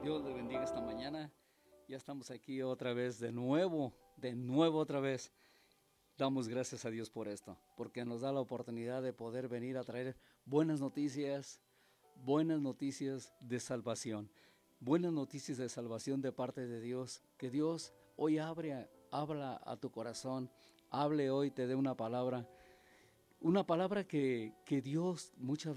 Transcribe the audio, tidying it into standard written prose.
Dios le bendiga esta mañana. Ya estamos aquí otra vez, de nuevo otra vez. Damos gracias a Dios por esto, porque nos da la oportunidad de poder venir a traer buenas noticias de salvación. Buenas noticias de salvación de parte de Dios. Que Dios hoy habla a tu corazón, hable hoy, te dé una palabra que Dios muchas